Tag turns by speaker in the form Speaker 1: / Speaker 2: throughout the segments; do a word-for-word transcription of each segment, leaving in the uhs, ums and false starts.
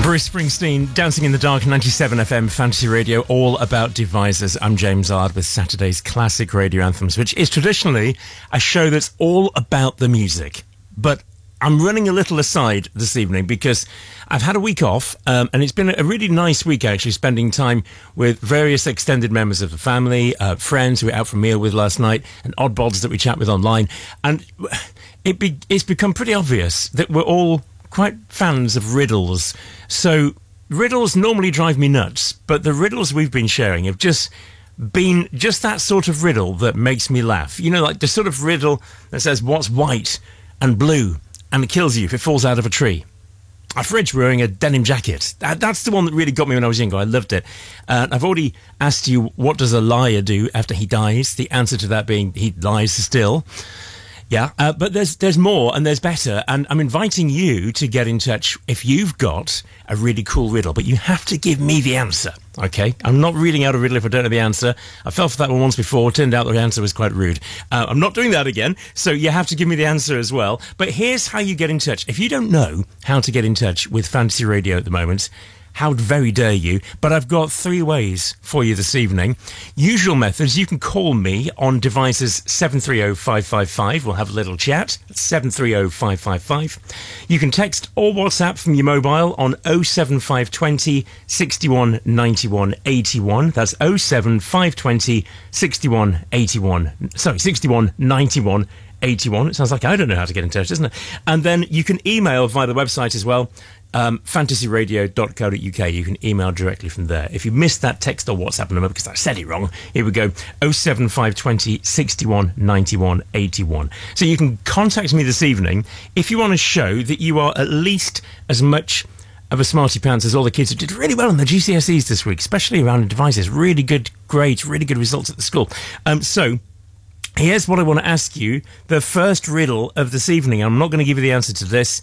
Speaker 1: Bruce Springsteen, Dancing in the Dark, ninety-seven F M Fantasy Radio, all about devices. I'm James Ard with Saturday's Classic Radio Anthems, which is traditionally a show that's all about the music. But I'm running a little aside this evening because I've had a week off, um, and it's been a really nice week, actually, spending time with various extended members of the family, uh, friends who we were out for a meal with last night, and oddbods that we chat with online. And it be- it's become pretty obvious that we're all quite fans of riddles. So riddles normally drive me nuts, but the riddles we've been sharing have just been just that sort of riddle that makes me laugh. You know, like the sort of riddle that says what's white and blue and it kills you if it falls out of a tree. A fridge wearing a denim jacket. That, that's the one that really got me when I was younger. I loved it. Uh, I've already asked you, what does a liar do after he dies? The answer to that being he lies still. Yeah, uh, but there's there's more and there's better, and I'm inviting you to get in touch if you've got a really cool riddle, but you have to give me the answer, okay? I'm not reading out a riddle if I don't know the answer. I fell for that one once before, turned out the answer was quite rude. Uh, I'm not doing that again, so you have to give me the answer as well. But here's how you get in touch. If you don't know how to get in touch with Fantasy Radio at the moment, how very dare you? But I've got three ways for you this evening. Usual methods, you can call me on devices seven three zero five five five. We'll have a little chat. That's seven three zero five five five. You can text or WhatsApp from your mobile on oh seven five two zero six one nine one eight one. That's oh seven five two zero six one eight one. Sorry, sixty-one ninety-one eighty-one. It sounds like I don't know how to get in touch, doesn't it? And then you can email via the website as well. Um, fantasy radio dot co dot uk. You can email directly from there. If you missed that text or WhatsApp number because I said it wrong, here we go: oh seven five two zero six one nine one eight one. So you can contact me this evening if you want to show that you are at least as much of a smarty pants as all the kids who did really well on the G C S Es this week, especially around devices. Really good grades, really good results at the school. Um, so here's what I want to ask you: the first riddle of this evening. I'm not going to give you the answer to this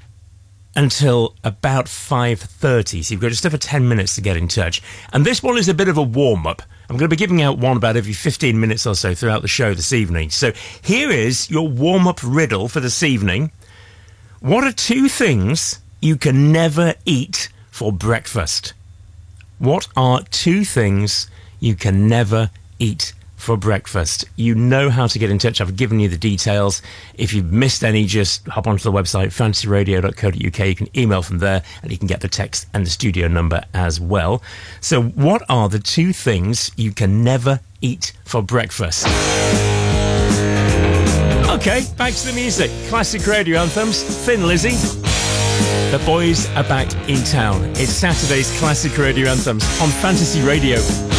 Speaker 1: until about five thirty, so you've got just over ten minutes to get in touch. And this one is a bit of a warm-up. I'm going to be giving out one about every fifteen minutes or so throughout the show this evening. So here is your warm-up riddle for this evening. What are two things you can never eat for breakfast? What are two things you can never eat for breakfast? You know how to get in touch. I've given you the details. If you've missed any, just hop onto the website, fantasy radio dot co dot uk. You can email from there, and you can get the text and the studio number as well. So what are the two things you can never eat for breakfast? Okay, back to the music. Classic radio anthems. Thin Lizzy. The boys are back in town. It's Saturday's Classic Radio Anthems on Fantasy Radio.